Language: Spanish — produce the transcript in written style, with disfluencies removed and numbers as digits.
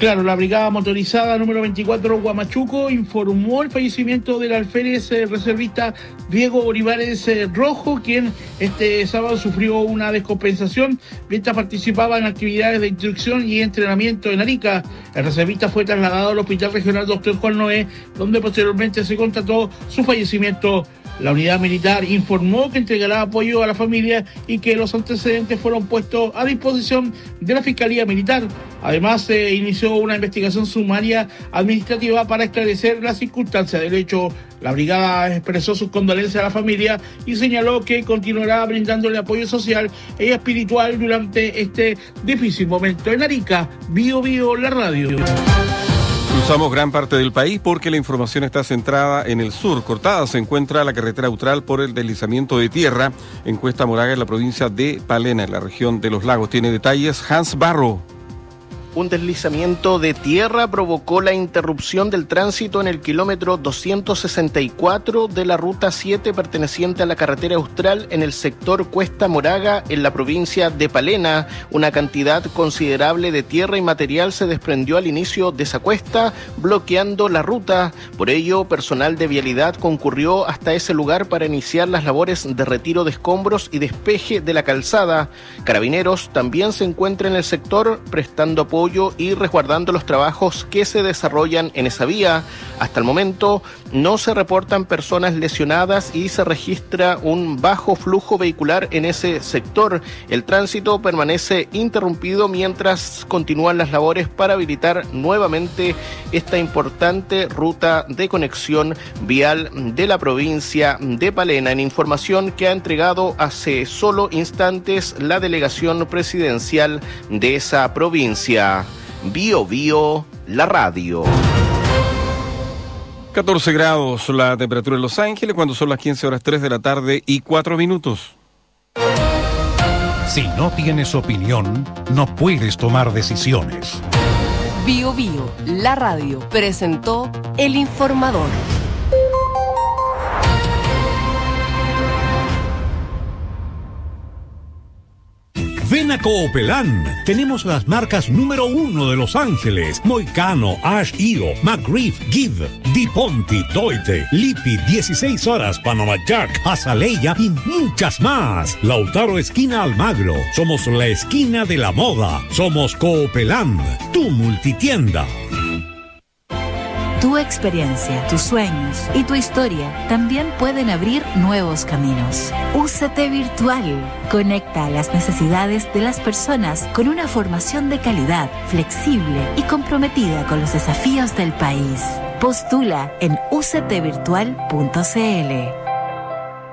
Claro, la brigada motorizada número 24 Huamachuco informó el fallecimiento del alférez reservista Diego Olivares Rojo, quien este sábado sufrió una descompensación mientras participaba en actividades de instrucción y entrenamiento en Arica. El reservista fue trasladado al Hospital Regional Dr. Juan Noé, donde posteriormente se constató su fallecimiento. La unidad militar informó que entregará apoyo a la familia y que los antecedentes fueron puestos a disposición de la Fiscalía Militar. Además, se inició una investigación sumaria administrativa para esclarecer las circunstancias del hecho. La brigada expresó sus condolencias a la familia y señaló que continuará brindándole apoyo social y espiritual durante este difícil momento. En Arica, Bio Bio, la radio. Cruzamos gran parte del país porque la información está centrada en el sur. Cortada se encuentra la carretera austral por el deslizamiento de tierra en Cuesta Moraga, en la provincia de Palena, en la región de Los Lagos. Tiene detalles Hans Barro. Un deslizamiento de tierra provocó la interrupción del tránsito en el kilómetro 264 de la ruta 7 perteneciente a la carretera austral en el sector Cuesta Moraga, en la provincia de Palena. Una cantidad considerable de tierra y material se desprendió al inicio de esa cuesta, bloqueando la ruta. Por ello, personal de vialidad concurrió hasta ese lugar para iniciar las labores de retiro de escombros y despeje de la calzada. Carabineros también se encuentra en el sector prestando apoyo y resguardando los trabajos que se desarrollan en esa vía. Hasta el momento no se reportan personas lesionadas y se registra un bajo flujo vehicular en ese sector. El tránsito permanece interrumpido mientras continúan las labores para habilitar nuevamente esta importante ruta de conexión vial de la provincia de Palena. En información que ha entregado hace solo instantes la delegación presidencial de esa provincia. Bio Bio, la radio. 14 grados la temperatura en Los Ángeles cuando son las 15:03 de la tarde y 4 minutos. Si no tienes opinión, no puedes tomar decisiones. Bio Bio, la radio, presentó El Informador. Ven a Coopelán. Tenemos las marcas número 1 de Los Ángeles: Moicano, Ash Io, McGriff, Give, Di Ponti, Doite, Lippi, 16 horas, Panama Jack, Azaleia y muchas más. Lautaro esquina Almagro. Somos la esquina de la moda. Somos Coopelán, tu multitienda. Tu experiencia, tus sueños y tu historia también pueden abrir nuevos caminos. UCT Virtual conecta a las necesidades de las personas con una formación de calidad, flexible y comprometida con los desafíos del país. Postula en uctvirtual.cl.